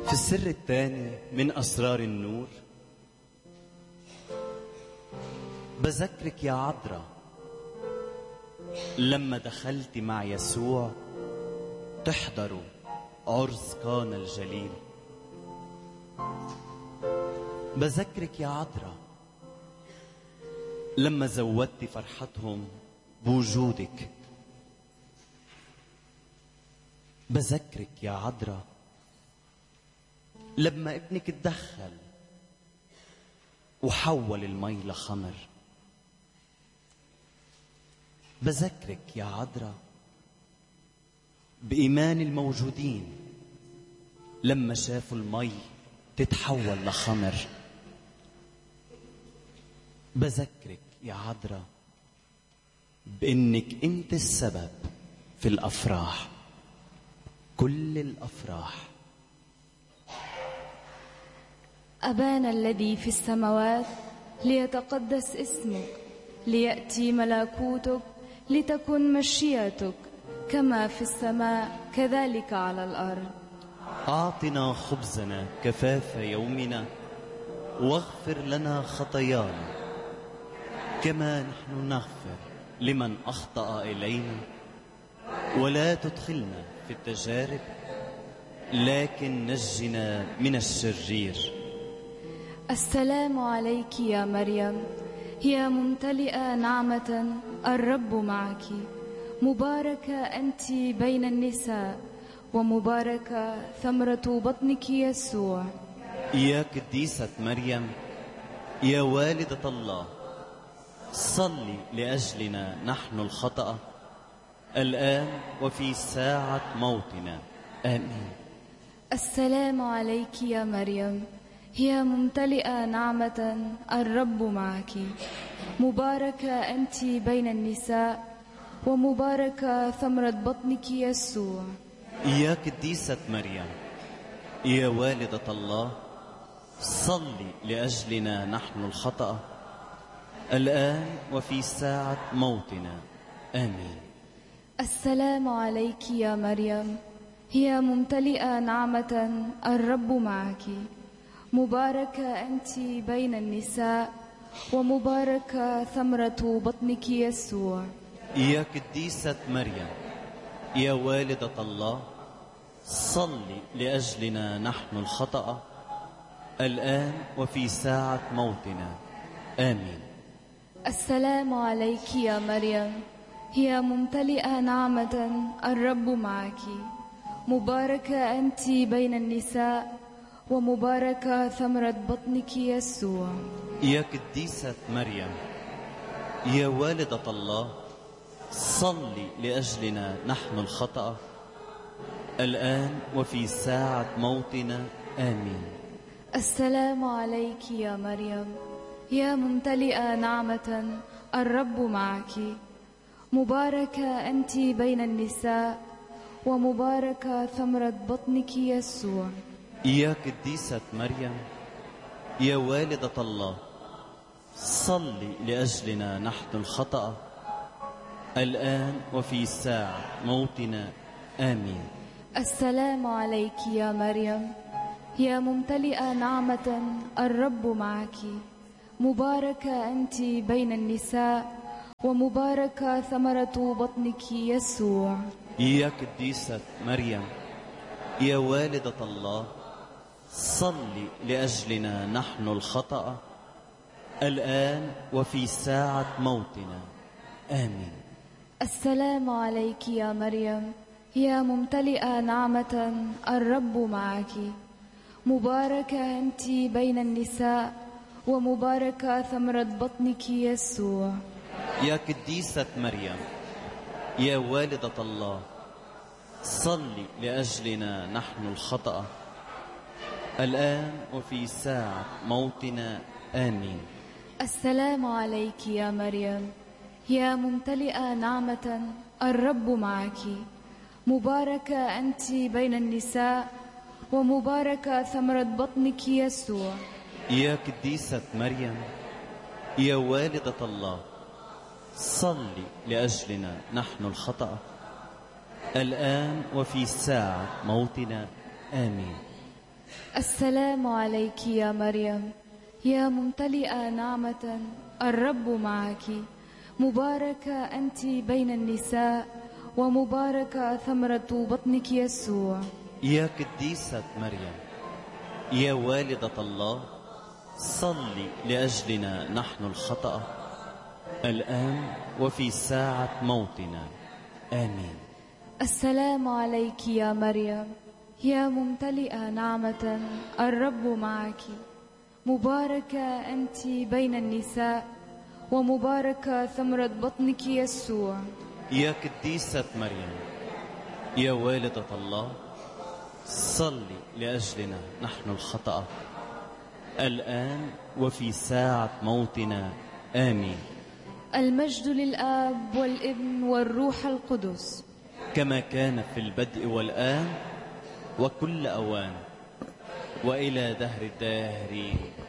في السر الثاني من أسرار النور بذكرك يا عذراء لما دخلت مع يسوع تحضروا عرس قانا الجليل. بذكرك يا عذراء لما زودت فرحتهم بوجودك. بذكرك يا عذراء لما ابنك تدخل وحول المي لخمر. بذكرك يا عذراء بإيمان الموجودين لما شافوا المي تتحول لخمر. بذكرك يا عذراء بإنك أنت السبب في الأفراح، كل الأفراح. أبانا الذي في السماوات ليتقدس اسمك، ليأتي ملكوتك، لتكن مشيئتك كما في السماء كذلك على الأرض. أعطنا خبزنا كفاف يومنا، واغفر لنا خطايانا كما نحن نغفر لمن أخطأ إلينا، ولا تدخلنا في التجارب لكن نجنا من الشرير. السلام عليك يا مريم، يا ممتلئة نعمة، الرب معك، مباركة أنت بين النساء، ومباركة ثمرة بطنك يسوع. يا قديسة مريم يا والدة الله، صلي لأجلنا نحن الخطأ الآن وفي ساعة موتنا، آمين. السلام عليك يا مريم، يا ممتلئة نعمة، الرب معك، مباركة أنت بين النساء، ومباركة ثمرة بطنك يسوع. يا قديسة مريم يا والدة الله، صلي لأجلنا نحن الخطأ الآن وفي ساعة موتنا، آمين. السلام عليك يا مريم، يا ممتلئة نعمة، الرب معك، مباركة أنت بين النساء، ومباركة ثمرة بطنك يسوع. يا قديسة مريم يا والدة الله، صلي لأجلنا نحن الخطأ الآن وفي ساعة موتنا، آمين. السلام عليك يا مريم، يا ممتلئة نعمة، الرب معك، مباركة أنت بين النساء، ومباركة ثمرة بطنك يسوع. يا قديسة مريم يا والدة الله، صلي لأجلنا نحن الخطأ الآن وفي ساعة موتنا، آمين. السلام عليك يا مريم، يا ممتلئة نعمة، الرب معك، مباركة أنت بين النساء، ومباركة ثمرة بطنك يسوع. يا قديسة مريم يا والدة الله، صلي لأجلنا نحن الخطأ الآن وفي ساعة موتنا، آمين. السلام عليك يا مريم، يا ممتلئة نعمة، الرب معك، مباركة أنت بين النساء، ومباركة ثمرة بطنك يسوع. يا قديسة مريم يا والدة الله، صلي لأجلنا نحن الخطأ الآن وفي ساعة موتنا، آمين. السلام عليك يا مريم، يا ممتلئة نعمة، الرب معك، مباركة أنت بين النساء، ومباركة ثمرة بطنك يسوع. يا قديسة مريم يا والدة الله، صلي لأجلنا نحن الخطأ الآن وفي ساعة موتنا، آمين. السلام عليك يا مريم، يا ممتلئة نعمة، الرب معك، مباركة أنت بين النساء، ومباركة ثمرة بطنك يسوع. يا قديسة مريم يا والدة الله، صلي لأجلنا نحن الخطأ الآن وفي ساعة موتنا، آمين. السلام عليك يا مريم، يا ممتلئة نعمة، الرب معك، مباركة أنت بين النساء، ومباركة ثمرة بطنك يسوع. يا قديسة مريم، يا والدة الله، صلي لأجلنا نحن الخطأ الآن وفي ساعة موتنا، آمين. السلام عليك يا مريم، يا ممتلئة نعمة، الرب معك، مباركة أنت بين النساء، ومباركة ثمرة بطنك يسوع. يا قديسة مريم، يا والدة الله، صلي لأجلنا نحن الخطأ الآن وفي ساعة موتنا، آمين. المجد للآب والابن والروح القدس، كما كان في البدء والآن وكل أوان وإلى دهر الداهرين،